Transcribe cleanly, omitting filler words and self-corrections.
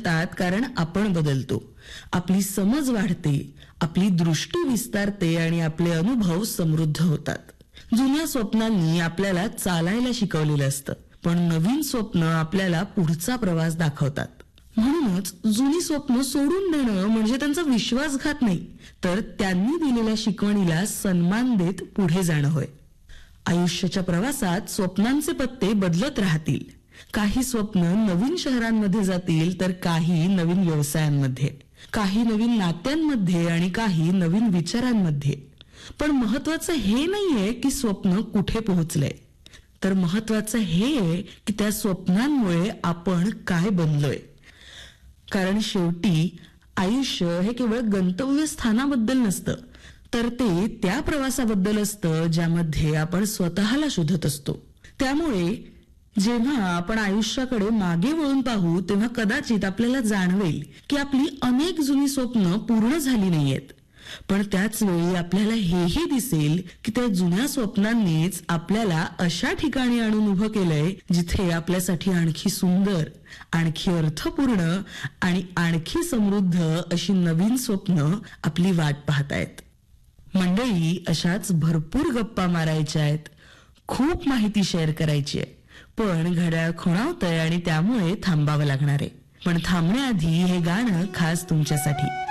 बदलतात कारण आपण बदलतो. आपली समज वाढते, आपली दृष्टी विस्तारते आणि आपले अनुभव समृद्ध होतात. जुन्या स्वप्नांनी आपल्याला चालायला शिकवलेलं असतं, पण नवीन स्वप्न आपल्याला पुढचा प्रवास दाखवतात. म्हणूनच जुनी स्वप्न सोडून देणं म्हणजे त्यांचा विश्वासघात नाही, तर त्यांनी दिलेल्या शिकवणीला सन्मान देत पुढे जाणं होय. आयुष्याच्या प्रवासात स्वप्नांचे पत्ते बदलत राहतील. काही स्वप्न नवीन शहरांमध्ये जातील, तर काही नवीन व्यवसायांमध्ये, काही नवीन नात्यांमध्ये आणि काही नवीन विचारांमध्ये. पण महत्वाचं हे नाहीये की स्वप्न कुठे पोहोचलंय, तर महत्वाचं हे आहे की त्या स्वप्नांमुळे आपण काय बनलोय. कारण शेवटी आयुष्य हे केवळ गंतव्यस्थानाबद्दल नसतं, तर ते त्या प्रवासाबद्दल असतं ज्यामध्ये आपण स्वतःला शोधत असतो. त्यामुळे जेव्हा आपण आयुष्याकडे मागे वळून पाहू, तेव्हा कदाचित आपल्याला जाणवेल की आपली अनेक जुनी स्वप्न पूर्ण झाली नाहीयेत. पण त्याच वेळी आपल्याला हेही दिसेल की त्या जुन्या स्वप्नांनीच आपल्याला अशा ठिकाणी आणून उभं केलंय जिथे आपल्यासाठी आणखी सुंदर, आणखी अर्थपूर्ण आणि आणखी समृद्ध अशी नवीन स्वप्न आपली वाट पाहतायत. मंडळी, अशाच भरपूर गप्पा मारायच्या आहेत, खूप माहिती शेअर करायची आहे, पण घड्याळ खुणावतंय आणि त्यामुळे थांबावं लागणार आहे. पण थांबण्याआधी हे गाणं खास तुमच्यासाठी.